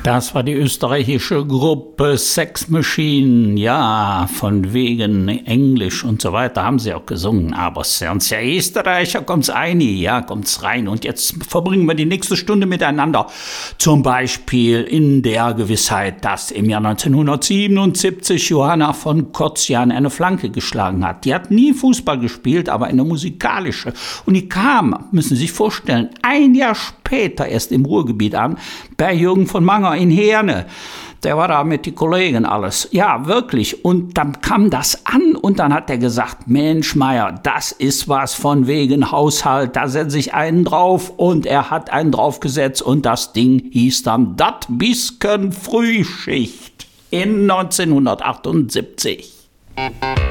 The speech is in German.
Das war die österreichische Gruppe Sex Machine. Ja, von wegen Englisch und so weiter haben sie auch gesungen. Aber sonst ja Österreicher, kommt's ein, ja, kommt's rein. Und jetzt verbringen wir die nächste Stunde miteinander. Zum Beispiel in der Gewissheit, dass im Jahr 1977 Johanna von Kotzian eine Flanke geschlagen hat. Die hat nie Fußball gespielt, aber eine musikalische. Und die kam, müssen Sie sich vorstellen, ein Jahr später erst im Ruhrgebiet an, bei Jürgen von Manger in Herne. Der war da mit den Kollegen alles. Ja, wirklich. Und dann kam das an und dann hat er gesagt, Mensch, Meier, das ist was von wegen Haushalt, da setze ich einen drauf. Und er hat einen draufgesetzt und das Ding hieß dann Dat Bisken Frühschicht in 1978.